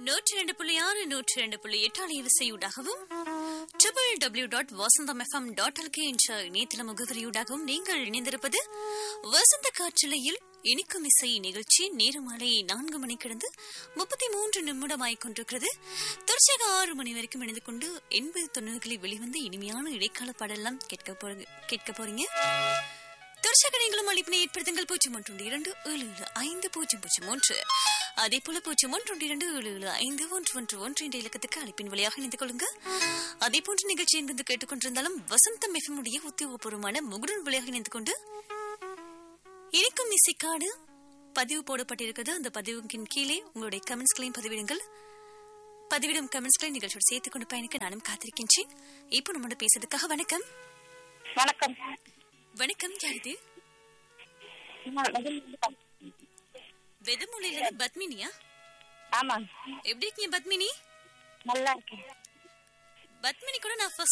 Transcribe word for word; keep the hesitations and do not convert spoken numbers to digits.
நூற்றி ரெண்டு புள்ளி ஆறு நூற்றி ரெண்டு புள்ளி எட்டு அலைவரிசையூடாகவும் டபிள்யூ டபிள்யூ டாட் வசந்தம் எஃப்எம் டாட் எல்கே என்ற இணையதள முகவரியூடாகவும் நீங்கள் இணைந்திருப்பது வசந்த காற்றலையில் இனிக்கும் இசை நிகழ்ச்சி. நேரம் மாலை நான்கு மணி கிடந்து முப்பத்தி மூன்று நிமிடமாய் கொண்டிருக்கிறது. தொடர்ச்சியாக ஆறு மணி வரைக்கும் இணைந்து கொண்டு எண்பது தொண்ணூறுகளில் வெளிவந்து இனிமையான இடைக்கால பாடலாம் கேட்க போறீங்க கேட்க போறீங்க தொடர்ச்சியாக நீங்களும் அளிப்பினை ஏற்படுத்துங்கள். பூஜ்ஜியம் ஒன்று இரண்டு ஏழு ஏழு ஐந்து பூஜ்ஜியம் பூஜ்ஜியம் ஒன்று அதே போல பூஜ்ஜியம் ஒன்று இரண்டு ஏழு ஏழு ஐந்து ஒன்று ஒன்று ஒன்று என்ற இலக்கத்துக்கு அழைப்பின் வழியாக இணைந்து கொள்ளுங்க. அதே போன்ற நிகழ்ச்சி என்பது கேட்டுக்கொண்டிருந்தாலும் வசந்தம் எஃப்எம் உடைய உத்தியோகபூர்வமான முகநூல் வழியாக இணைந்து கொண்டு இனிக்கும் இசைக்காடு பதிவு போடப்பட்டிருக்கிறது. அந்த பதிவுக்கின் கீழே உங்களுடைய கமெண்ட்ஸ்களையும் பதிவிடுங்கள். பதிவிடும் கமெண்ட்ஸ்களை நிகழ்ச்சியோடு சேர்த்துக் கொண்டு பயணிக்க நானும் காத்திருக்கின்றேன். இப்போ நம்மளோட பேசுறதுக்காக வணக்கம். வணக்கம் வணக்கம். யார் இது? வெதமூலையில பத்மினியா? ஆமா. எப்படி இருக்கீங்க பத்மினி? நல்லா இருக்கேன். பத்மினி கூட நான்